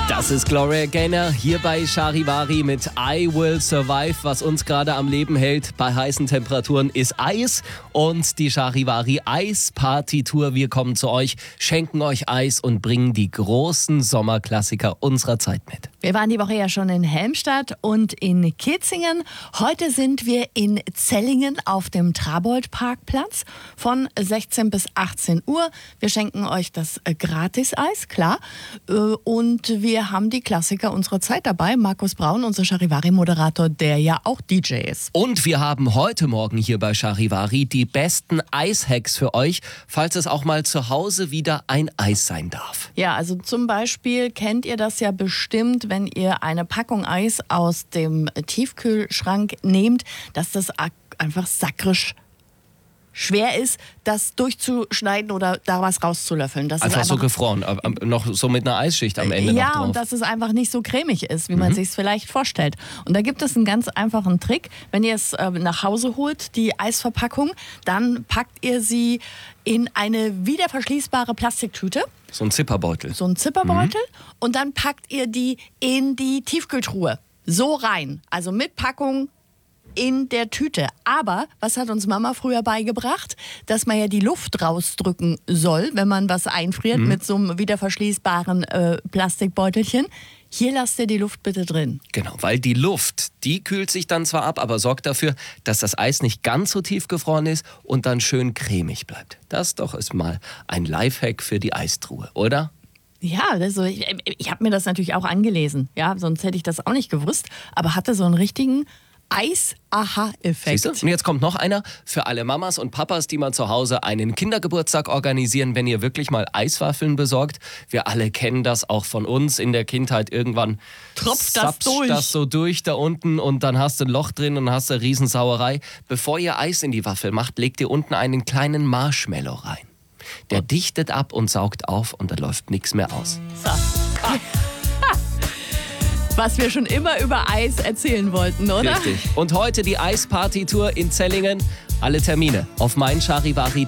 Das ist Gloria Gaynor hier bei Charivari mit I Will Survive. Was uns gerade am Leben hält bei heißen Temperaturen ist Eis und die Charivari Eisparty-Tour. Wir kommen zu euch, schenken euch Eis und bringen die großen Sommerklassiker unserer Zeit mit. Wir waren die Woche ja schon in Helmstadt und in Kitzingen. Heute sind wir in Zellingen auf dem Trabold-Parkplatz von 16 bis 18 Uhr. Wir schenken euch das Gratis-Eis, klar. Und wir haben die Klassiker unserer Zeit dabei. Markus Braun, unser Charivari-Moderator, der ja auch DJ ist. Und wir haben heute Morgen hier bei Charivari die besten Eishacks für euch, falls es auch mal zu Hause wieder ein Eis sein darf. Ja, also zum Beispiel kennt ihr das ja bestimmt, wenn ihr eine Packung Eis aus dem Tiefkühlschrank nehmt, dass das einfach sakrisch schwer ist, das durchzuschneiden oder da was rauszulöffeln. Das Einfach ist so gefroren, noch so mit einer Eisschicht am Ende ja, noch drauf. und dass es einfach nicht so cremig ist, wie man sich es vielleicht vorstellt. Und da gibt es einen ganz einfachen Trick. Wenn ihr es nach Hause holt, die Eisverpackung, dann packt ihr sie in eine wiederverschließbare Plastiktüte. So ein Zipperbeutel. Und dann packt ihr die in die Tiefkühltruhe. So rein. Also mit Packung in der Tüte. Aber was hat uns Mama früher beigebracht? Dass man ja die Luft rausdrücken soll, wenn man was einfriert mit so einem wiederverschließbaren Plastikbeutelchen. Hier lasst ihr die Luft bitte drin. Genau, weil die Luft, die kühlt sich dann zwar ab, aber sorgt dafür, dass das Eis nicht ganz so tief gefroren ist und dann schön cremig bleibt. Das doch ist mal ein Lifehack für die Eistruhe, oder? Ja, also ich habe mir das natürlich auch angelesen. Ja, sonst hätte ich das auch nicht gewusst. Aber hatte so einen richtigen Eis-Aha-Effekt. Und jetzt kommt noch einer für alle Mamas und Papas, die mal zu Hause einen Kindergeburtstag organisieren, wenn ihr wirklich mal Eiswaffeln besorgt. Wir alle kennen das auch von uns in der Kindheit. Irgendwann tropft das so durch da unten und dann hast du ein Loch drin und hast eine Riesensauerei. Bevor ihr Eis in die Waffel macht, legt ihr unten einen kleinen Marshmallow rein. Der dichtet ab und saugt auf und da läuft nichts mehr aus. So. Was wir schon immer über Eis erzählen wollten, oder? Richtig. Und heute die Eisparty-Tour in Zellingen. Alle Termine auf meincharivari.de.